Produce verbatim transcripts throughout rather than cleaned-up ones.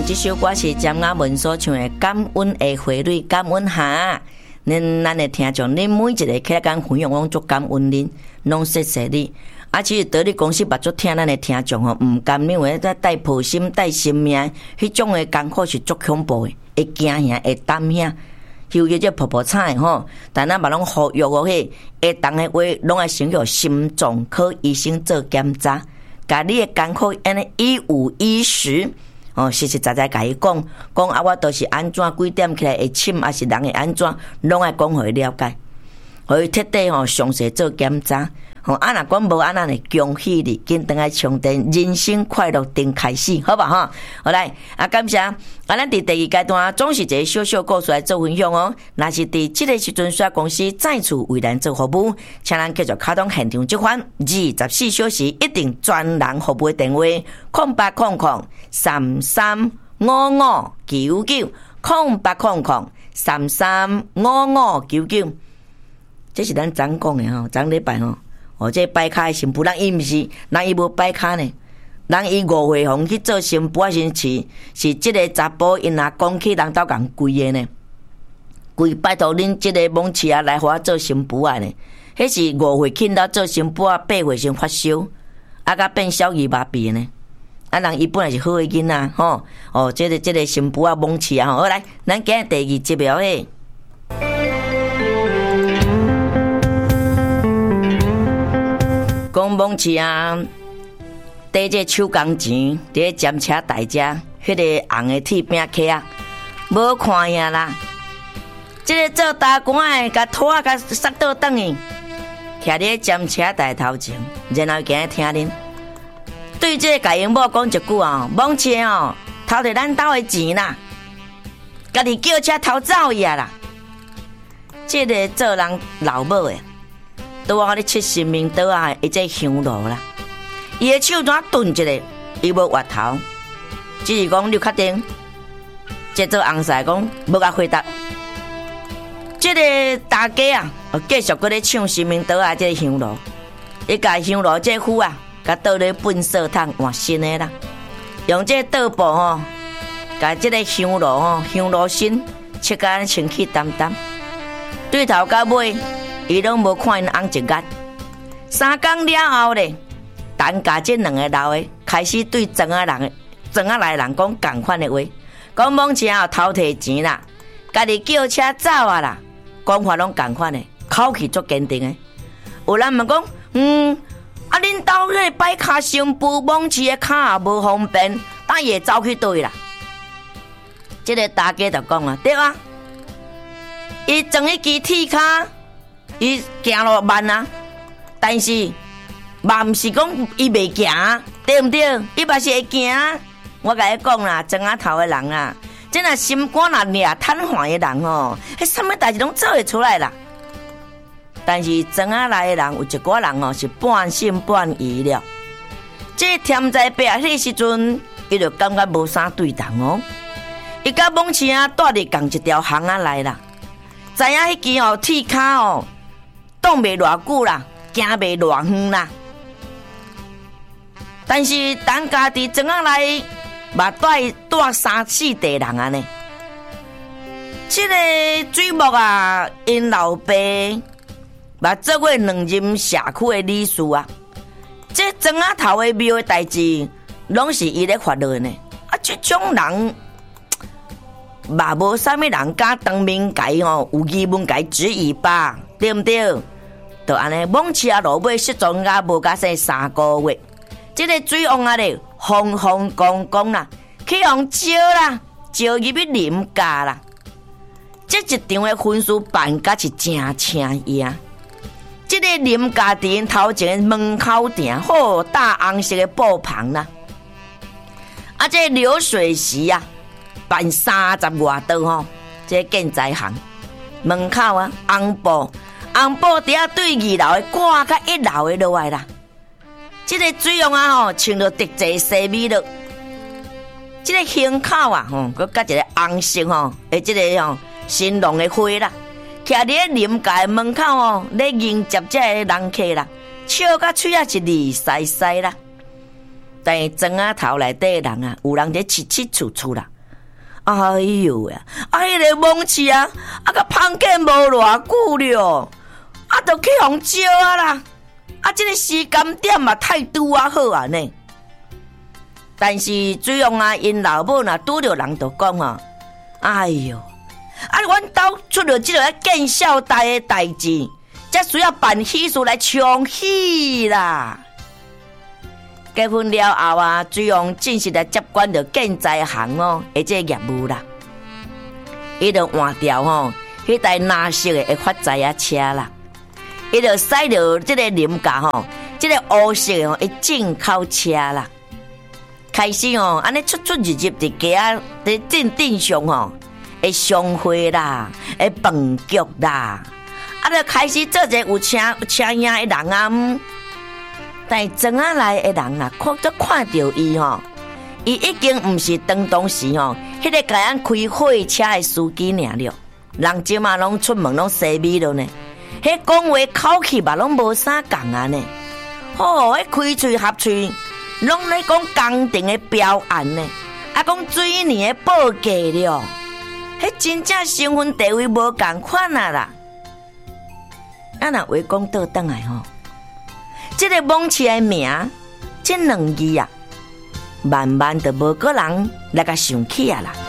这首歌是詹雅文所唱的《感恩的花蕊感恩下》。恁咱的听众，恁每一个起来讲分享，拢足感恩恁，拢谢谢你。啊，其实在你公司捌足听咱的听众吼，毋甘因为在带抱心、带性命，迄种的艰苦是足恐怖的，会惊吓，会担吓。尤其这婆婆惨吼，但咱嘛拢呼吁哦，迄会当的话，拢爱先叫心脏科医生做检查，甲你的艰苦安尼一五一十。哦，实实在在甲伊讲，讲啊，我都是安怎几点起来会深，还是人会安怎，拢爱讲互伊了解，互伊彻底吼详细做检查。吼，啊若讲无安那呢，恭喜你，紧等来充电，人生快乐定开始，好吧哈？好来，啊感谢，啊咱伫第二阶段总是一个小小故事来做分享哦。若是伫即个时阵，煞公司再次为咱做服务，请咱继续卡通现场接番，二十四小时一定专人服务的电话：空八空空三三五五九九，空八空空三三五五九九。这是咱昨讲的吼，昨礼拜吼。哦，这摆卡的新妇，人伊毋是，人伊无摆卡呢，人伊五岁红去做新妇啊，是是是即个查甫因阿公去人斗共跪的呢，跪拜托恁即个蒙氏啊来互我做新妇啊呢，迄是五岁去到做新妇啊，八岁先发烧，啊甲变小儿麻痹呢，啊人伊本来是好的囡仔吼，哦，即个即个新妇啊蒙氏啊吼，好来，咱今日第二集了嘿。讲蒙氏啊，第这手工钱，伫咧尖车大只，迄个红的铁饼客啊，无看呀啦。即个做打官的，甲拖甲塞倒转去，徛伫尖车大头前，然后今日听恁对这个家英某讲一句啊，蒙氏哦，偷摕咱兜的钱啦，家己叫车偷走去啊啦。即个做人老母的。拄啊！你七生命岛啊，一只香炉啦，伊的手怎顿一个，伊无滑头，只是讲你确定，即做红婿讲无甲回答。即个大家啊，继续搁咧唱生命岛啊，即个香炉，伊甲香炉这壶啊，甲倒咧粪扫桶换新的啦，用这倒布吼，甲即个香炉吼，香炉身切甲清气淡淡，对头到尾。伊拢无看因翁一眼，三工了后咧，等甲这两个老的开始对庄仔人、庄仔来人讲共款的话，讲蒙氏啊偷摕钱啦，家己叫车走啊啦，讲法拢共款的，口气足坚定的。有人问讲，嗯，啊恁兜迄个摆卡新妇蒙氏的卡也无方便，当伊会走去倒啦？这个大家就讲啊，对啊，伊装一支铁卡。伊行路慢啊，但是嘛毋是讲伊袂行，对毋对？伊嘛是会行。我甲你讲啦，庄仔头的人啊，即若心肝若掠瘫痪的人哦，迄啥物代志拢做会出来啦。但是庄仔来的人有一寡人哦，是半信半疑了。这添在白迄个时阵，伊就感觉无啥对同哦。伊甲蒙氏啊，住伫共一条巷仔来啦，知影迄支哦铁卡哦。挡袂偌久啦，行袂偌远啦。但是当家己庄仔来，嘛带带三四代人啊呢。这个水木啊，因老爸嘛做过两任社区的理事啊。这庄仔头的庙的代志，拢是伊咧发落呢。啊，这种人嘛无啥物人敢当面甲伊吼有疑问甲伊质疑吧，对毋对？就安尼，蒙氏啊，落尾失踪啊，无甲说三个月，这个水王啊咧，风风光光啦，去互招啦，招入去啉咖啦。这一场的婚事办甲是真青呀！这个啉咖伫头前门口埕，好大红色的布棚啦。啊，这个流水席啊，办三十外桌吼，这个建材行门口啊，红布。红布底下对二楼的挂甲一楼的落来啦，这个水王啊吼，穿着特制西米了，这个胸口啊吼，佮加一个红色吼，诶，这个吼新郎的花啦，徛伫咧临街门口哦，咧迎接这个人客啦，笑甲嘴啊是利塞塞啦。但是庄仔头内底的人啊，有人在七七处处啦， 哎呦呀，啊，迄个蒙氏啊，啊个芳假无偌久了，啊，都去互招啊啦，啊，这个时间点嘛太拄啊好啊呢。但是水王啊，因老母若拄着人就讲啊，哎呦，啊，阮兜出了这个见孝代的代志，才需要办喜事来冲喜啦。结婚了后啊，水王正式来接管着建材行哦，的这业务啦。伊就换掉吼，迄台蓝色的会发财啊车啦，伊就驶着这个林家吼，这个乌色的吼，会进口车啦。开始哦，安尼出出入入伫街啊，伫镇镇上吼，会商会啦，会饭局啦，啊，就开始做者有车有车影的人啊。嗯但是庄仔内的人啊，看都看到伊吼，伊已经毋是当当时吼，迄个甲咱开货车的司机尔了。人即嘛拢出门拢西米了呢，迄讲话口气嘛拢无啥共啊呢。吼，迄开喙合喙，拢咧讲工程的标案呢，啊讲水泥的报价了，迄真正身份地位无共款啊啦。啊，若话讲倒转来吼。这个蒙氏的名，这两字啊，慢慢就无个人来甲想起啊啦。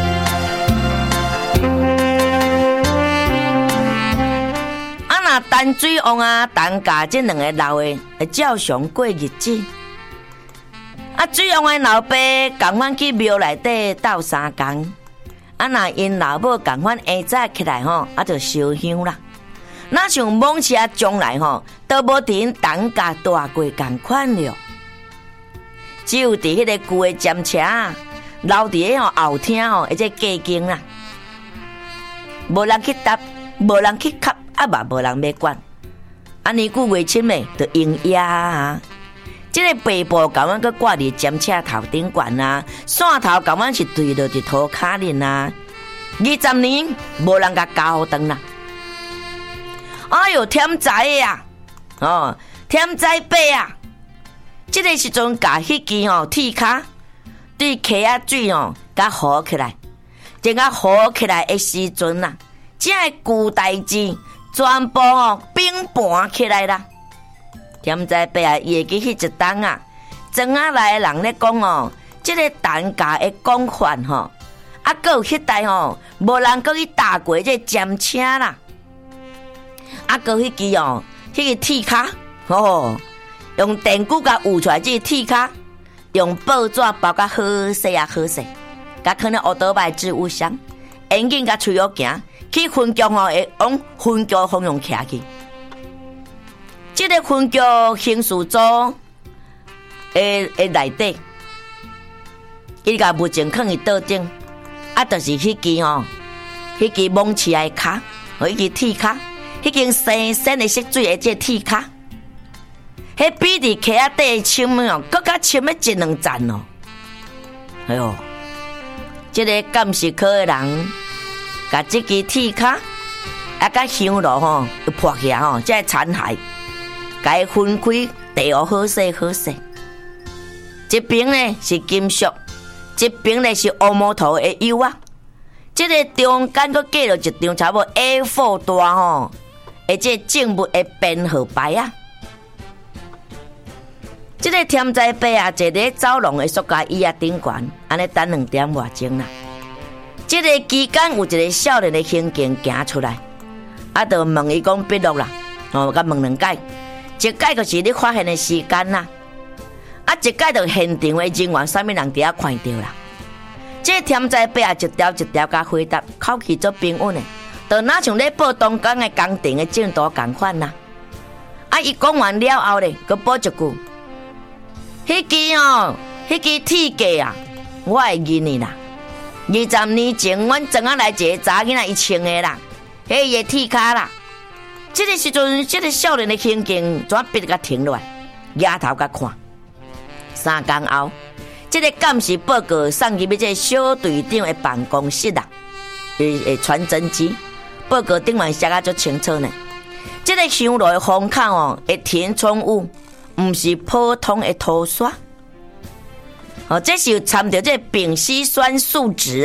啊，那陈水王啊、陈家这两个老的会照常过日子。啊，水王的老爸共阮去庙内底斗三工，啊，那因老母共阮下早起来吼，啊，就烧香啦。哪像蒙氏啊，将来吼都无伫因陈家大过共款了，只有伫迄个旧的尖车留伫迄吼后厅吼，或者街景啦，无人去搭，无人去吸，啊嘛无人要管。啊，年久月深诶，就营业啊。即、这个背部甲阮去挂伫尖车头顶管啊，线头甲阮是对落伫涂骹恁啊。二十年无人甲交互转啦。哎哟，添财呀！哦，添财八啊！这个时阵，甲迄支吼铁卡对溪啊水哦，甲好起来，等甲好起来的时阵呐，这个旧代志全部哦并盘起来啦。添财八啊，伊会记迄一档啊，庄仔内的人咧讲哦，这个陈家的讲法吼，啊，搁有迄代吼，无人搁去搭过这尖车啦。啊，搁迄支哦，迄个铁卡哦，用电锯甲捂出来，这个铁卡用报纸包甲好势啊好势，甲放咧乌倒摆置物箱，赶紧甲随后行去分局吼，会往分局方向徛去。这个分局刑事组诶诶内底，伊甲物证放伫桌顶，啊，就是迄支吼，迄支蒙氏的卡，和迄支铁卡。迄间生生的色水的这铁卡，迄比伫溪仔底深哦，更加深了一两层哦。哎呦，这个监视科的人，甲这支铁卡，啊，甲香炉吼，破起来吼，这残骸，甲伊分开，地哦好势好势。一边呢是金属，一边呢是乌木头的油啊。这个中间佫架了一张差不多 A 四 大吼。而且证物的编号牌啊，这个添财八啊，坐伫走廊的塑胶椅啊顶悬，安尼等两点外钟啦。这个期间有一个少年的刑警行出来，啊，就问伊讲笔录啦，哦，甲问两解，一解就是你发现的时间啦，啊，一解就现场的人员，啥物人伫遐看到啦。这个添财八啊，一条一条甲回答，口气足平稳的。就哪像咧报当工的工程的进度共款啦，啊！伊讲完了后咧，佮补一句：，迄支哦，迄支铁架啊，我会认你啦。二十年前，阮庄仔来一个查囡仔伊穿的啦，迄个铁卡啦。这个时阵，这个少年的刑警怎逼甲停落来，仰头甲看。三天后，这个监视报告送入去这小队长的办公室啦，诶，传真机。报告顶面写啊足清楚呢，这个香炉的封口哦，会填充物，唔是普通的涂刷，哦，这是有掺着这丙烯酸树脂的，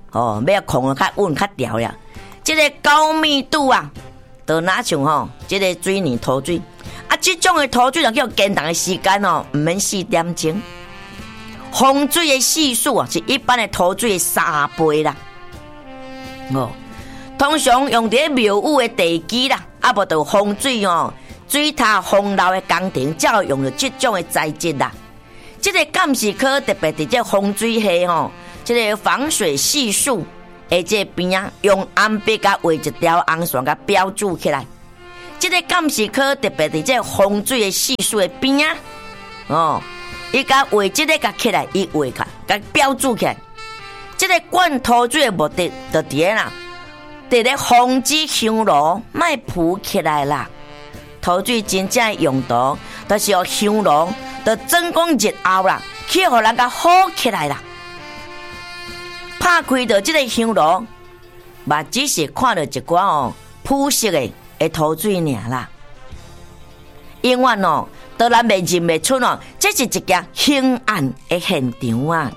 哦，要控较稳较调呀。这个高密度啊，就哪像吼，这个水泥土水啊，这种的土水若叫坚冻的时间哦，唔免四点钟。风水的系数啊，是一般的土水的三倍啦。哦，通常用伫庙宇的地基啦，啊无就风水哦，水塔风漏的工程，才用到这种的材质啦。这个干事科特别伫这风水系吼，这个防水系数的这边啊，用红笔甲画一条红线甲标注起来。这个干事科特别伫这风水的系数的边啊，哦，伊甲画这个甲起来，伊画甲甲标注起来。这个灌土水的目的就伫咧啦，伫咧防止香炉卖浮起来啦。土水真正的用途，就是用香炉。就真光日后啦，去互人家好起来啦。拍开到这个香炉，嘛只是看到一寡哦朴实的的土水尔啦。永远哦，都咱袂认袂出哦，这是一件凶案的现场啊。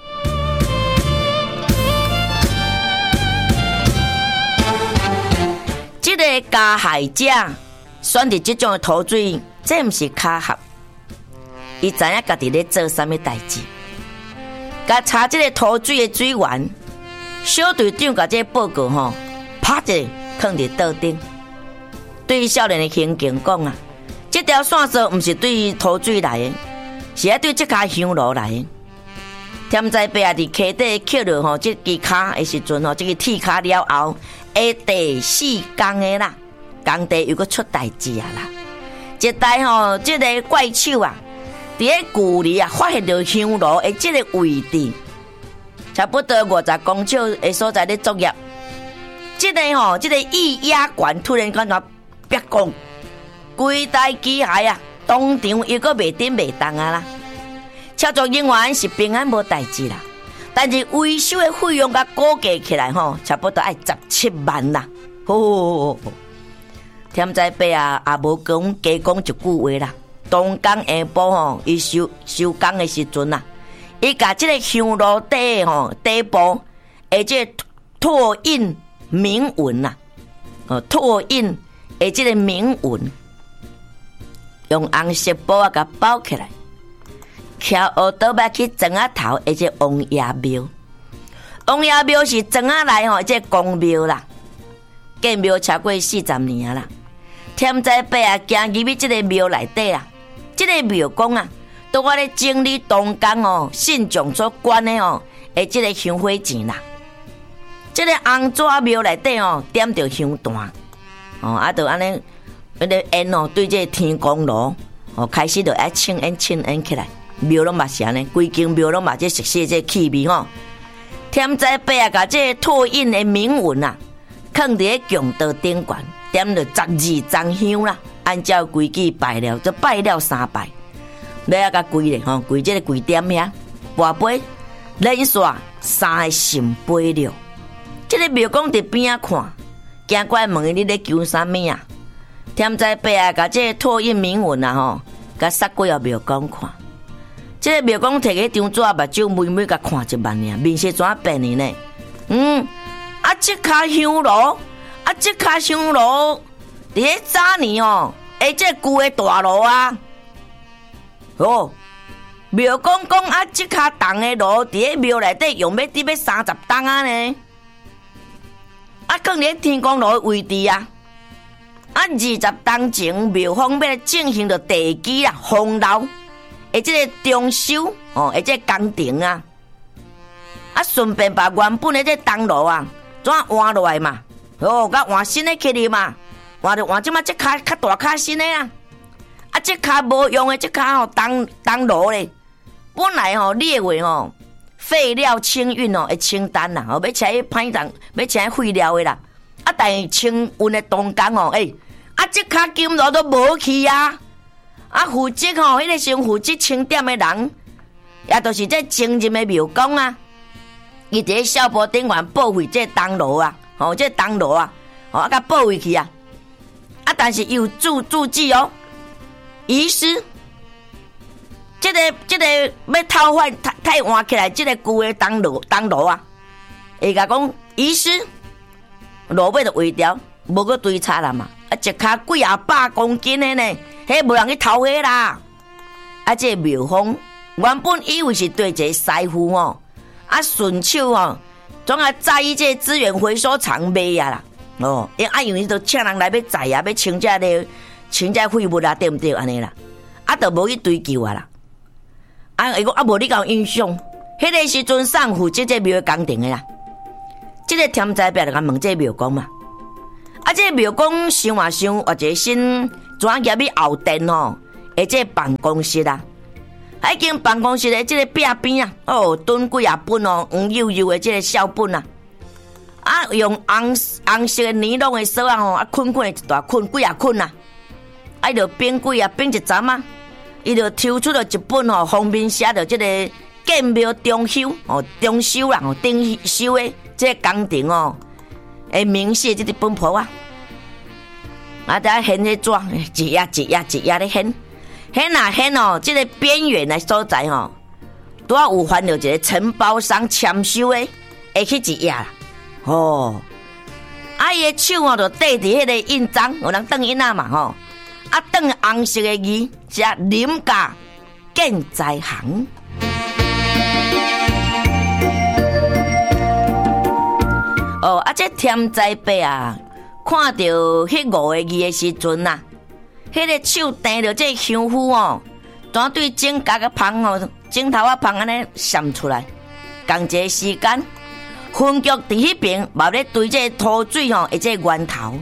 这个加害者选择这种的土水，这不是巧合。伊知影家己咧做啥物代志，甲查这个土水的水源，小队长甲这个报告吼，啪一下放伫桌顶，对少年的刑警讲啊，这条线索毋是对土水来的，是啊对这卡香炉来的。添在白啊伫溪底捡着吼，这支卡的时阵吼，这个铁卡了后，下第四天的啦，工地又搁出代志啊啦，一台吼，这个怪手啊。伫咧距离啊，发现到香炉的这个位置，差不多五十公尺的所在咧作业。这个吼、哦，这个液压管突然间就别讲，规台机械啊，当场又搁袂顶袂动啊啦。操作人员是平安无代志啦，但是维修的费用甲估计起来吼、哦，差不多爱十七万啦。吼，添在白啊，也无讲加讲一句话啦。当天下晡吼，伊收收工的时阵啊，伊甲这个香炉底吼底部，而且拓印铭文呐，哦拓印而这个铭文，用红色布啊甲包起来，徛学倒摆去庄仔头，而且王爷庙，王爷庙是庄仔内吼，这公庙啦，建庙超过四十年啦，添在白啊，行入去这个庙内底啦。这个庙公啊，都我咧整理当天哦，信众所捐的哦，诶，这个香火钱啦。这个红纸庙内底哦，点着香弹，哦，啊，就安尼，那个烟哦，对这个天公炉哦，开始就爱请烟请烟起来，庙拢嘛是安尼，规间庙拢嘛这熟悉这气味吼。添在白啊，甲这个拓印的铭文啊，放伫咧供道顶悬，点着十二张香啦。按照规矩拜了，就拜了三拜，要啊甲跪咧吼，跪这个跪点遐，跋杯连续三个圣杯了。这个庙公伫边仔看，惊怪问你咧求啥物啊？添在白啊，甲这个拓印铭文啊吼，甲撒几个庙公看。这个庙公摕起张纸，目睭微微甲看一万尔，面色怎变呢？嗯，啊，这卡香炉，啊，这卡香炉。伫咧早年哦，诶，这旧的大炉啊，哦，庙公讲啊，即卡重的炉伫咧庙内底用要伫要三十担啊呢，啊，放伫天公炉的位置啊，啊，二十担前庙方要进行着地基啦、封楼，诶，这个装修哦，诶，这工程啊，啊，顺便把原本的这灯炉啊，怎换落来嘛，哦，甲换新的起哩嘛。换着换即马即卡较大卡新的啊，啊即卡无用的即卡吼当当炉咧，本来吼列为吼废料清运哦的清单啦，吼要请伊歹当，要请伊废料的啦，啊但是清运的当工哦，诶、欸、啊即卡金炉都无去啊，啊负责吼迄、那个先负责清点的人，也都是这前任的庙公啊，伊伫咧小坡顶悬报废这当炉啊，吼这当炉啊，吼啊甲报废去啊。啊！但是有注注记哦，遗失，这个这个要偷换太太换起来，这个旧的当炉当炉啊， 会甲讲医师，路尾就围条，无个堆差啦嘛，啊一卡几啊百公斤的呢，迄无人去偷迄啦。啊，这个妙方原本以为是对一个师傅哦，啊顺手哦，总啊载伊这资源回收厂卖啊啦，哦，因啊因为都请人来要载啊，要清这个清这废物啊，对不对？安尼啦，啊都无去追究啊啦。啊，伊讲啊，无你甲印象，迄个时阵送负责这庙的工程的啦。这个添仔伯就甲问这庙公嘛，啊，这庙公想啊想，或者新专业去后殿哦，或者办公室啦，啊，已经办公室的这个壁边啊，哦，蹲几啊本哦，黄幼幼的这个小本啊，啊，用红红色的尼龙的锁啊，哦，啊，捆捆的一大捆，几啊捆啊，啊，伊就编几啊编一站啊。伊就抽出了一本吼，封面写着即个建庙中修哦，中修啦，哦，顶修的即个工程哦，诶，明细即个本簿啊，啊，再掀迄纸，一页一页一页咧掀，掀啊掀哦，即个边缘的所在吼，拄啊有翻到一个承包商签收的，会去一页啦，哦，啊，伊的手哦，就缀伫迄个印章，有人转印啊嘛吼。啊，转红色的字，写林家建材行。哦，啊，这添仔伯啊，看到迄五个字的时阵呐，迄个手掂着这香菇哦，全对指甲个芳哦，指头啊芳安尼闪出来。同一个时间，分局伫迄边嘛咧对这土水哦，或者源头。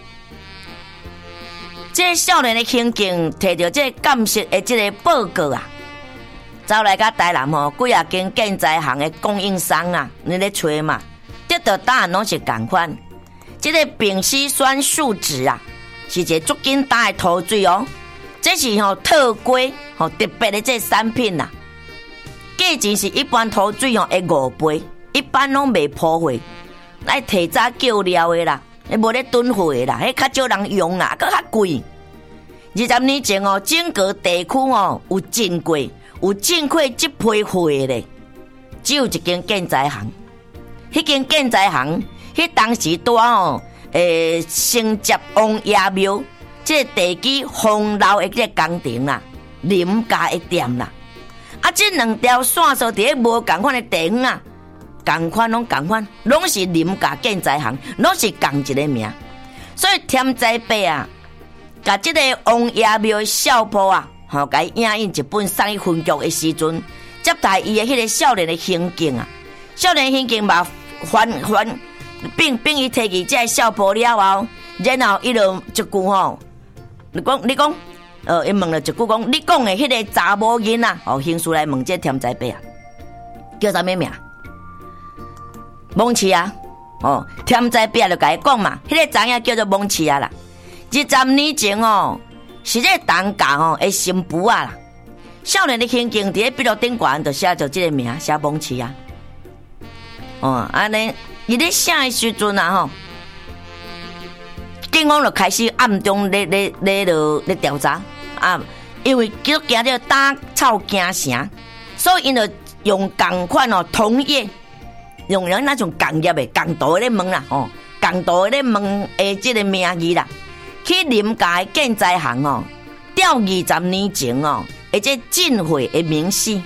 这个少年的刑警摕到这个监视的这个报告啊，走来甲台南吼几啊间建材行的供应商啊，你咧找嘛，得到答案拢是同款。这个丙烯酸树脂啊，是一个足紧打的涂水哦，这是吼特规吼特别的这产品呐、啊。价钱是一般涂水吼的五倍，一般拢袂破费，来提早叫料的啦。你无咧囤货啦，迄较少人用啦，佮较贵。二十年前哦，整个地区哦有进过，有进过这批货咧，只有一间建材行。迄间建材行，迄当时拄哦，诶、欸，承接王爷庙，这个地基封楼的这个工程啦，林家的店啦，啊，这两条线索伫无共款的地方啊。同款拢同款，拢是林家建材行，拢是同一个名。所以添仔伯啊，甲即个王爷庙的少婆啊，吼，甲伊影印一本送去分局的时阵，接待伊的迄个少年的刑警啊，少年刑警嘛还还并并伊摕去这个少婆了后，然后伊就一句吼，你讲你讲，呃，伊问了一句讲，你讲的迄个查某囡仔，哦，刑事来问这添仔伯啊，叫啥物名？蒙奇啊，哦，添仔伯就甲伊讲嘛，迄、那个查囝叫做蒙奇啊啦。二十年前哦，是这个当家哦的新妇啊啦。少年的刑警伫咧笔录顶悬就写着这个名，写蒙奇啊。哦，安尼伊咧写的时阵啊吼，警方就开始暗中咧咧咧咧咧调查啊，因为叫惊着打草惊蛇，所以因就用共款哦同业。用人那种工业的工道咧问啦，哦，工道咧问诶，即个名义啦，去林家的建材行哦，调二十年前哦，而且进货的明细，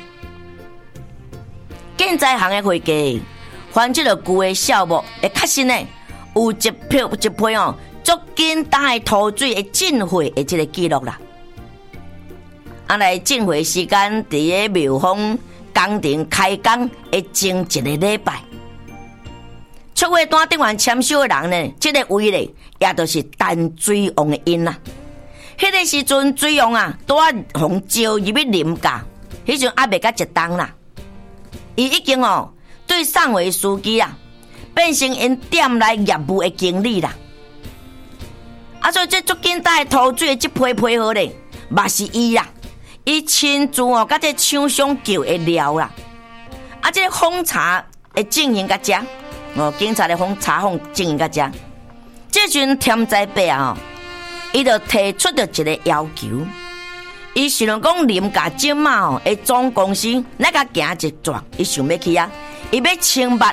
建材行的会计，翻这个旧的项目，会确实呢有一批一批哦，足紧打的土水的进货的这个记录啦。啊，来进货时间伫个庙方工程开工的前一个礼拜。出货单顶完签收的人呢，这个位咧，也就是陈水王的因啦。迄个时阵，水王啊，拄啊互招入去林家，迄阵还未甲一档啦。伊已经哦，对上位司机啊，变成因店内业务的经理啦。啊，所以这足紧带土水的这批配合咧，嘛是伊啦。伊亲自哦，甲这厂商叫的料啦。啊，这个封查的经营甲遮。哦，警察咧封查封经营甲遮，这阵添仔伯啊，伊就提出了一个要求，伊想讲林家即马哦，诶总公司那个行一转，伊想要去啊，伊要清白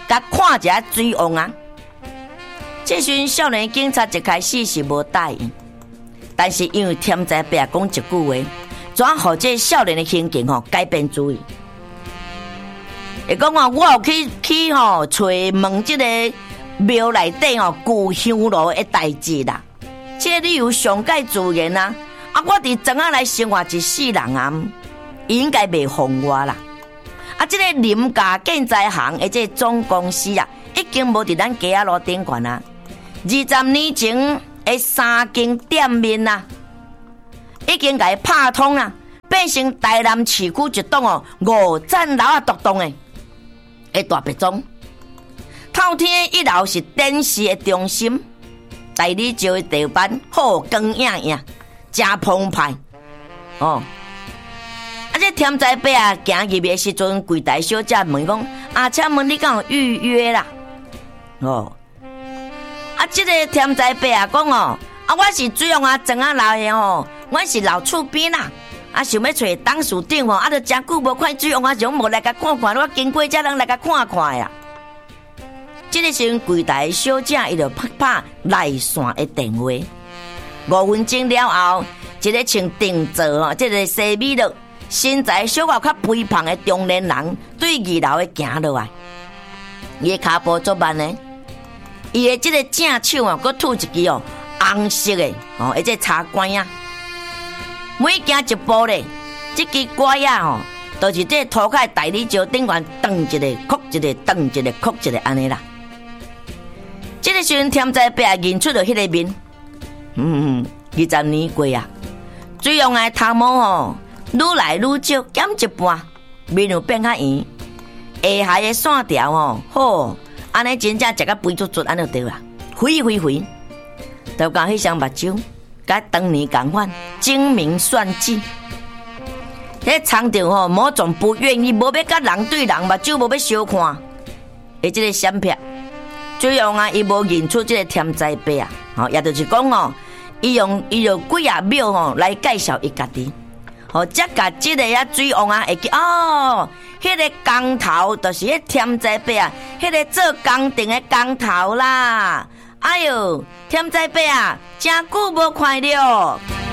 甲看一下水王啊。这时少年警察一开始是无答应，但是因为添在伯讲一句话，怎让这少年的心境吼改变主意？会讲哦，我有去去吼找问这个庙内底吼旧香炉的代志啦。这理由上界自然啊！啊，我伫庄仔来生活一世人啊，应该袂放我啦。啊，这个林家建材行的这总公司啊，已经无伫咱街仔路顶悬啊。二十年前的三间店面啊，已经甲伊拍通啊，变成台南市区一栋哦五层楼啊独栋的的大别庄。透天一楼是电视的中心。代理招的地板好光影影，真澎湃哦！啊，这添在伯啊，行入的时阵，柜台小姐问讲：“啊，请问你敢有预约啦？”哦，啊，这个添在伯啊讲哦，啊，我是水王啊，庄仔楼的哦，我是老厝边啦，啊，想要找董事长哦，啊，都真久无看水王啊，想无来甲看看，我经过这人来甲看看呀。这个时阵，柜台小姐伊就拍拍来线的电话。五分钟了后，一个穿定做哦，这个西米露、身材小可较肥胖的中年人，对二楼的行落来。伊的脚步足慢呢，伊的这个正手啊，佮吐一支哦红色的哦，而且插管啊。每行一步咧，这支管啊哦，都、就是这涂骹大理石顶悬蹬一个，曲一个，蹬一个，曲一个，安尼啦。这个时阵，添在伯啊认出了迄个面，嗯，二十年过啊，水王的头毛吼愈来愈少，减一半，面有变较圆，下下的线条吼，好，安尼真正食甲肥足足，安尼对啦，肥肥肥，就讲迄双目睭，甲当年共款，精明算计。迄场场吼，某种不愿意，无要甲人对人目睭无要相看，诶，这个闪爿。水王啊，伊无认出这个添在伯啊，吼，也就是讲哦，伊用伊用几啊秒吼来介绍伊家己，吼，才甲这个啊水王啊会记哦，迄、那个工头就是迄添在伯啊，迄、那个做工程的工头啦。哎哟，添在伯啊，真久无看了。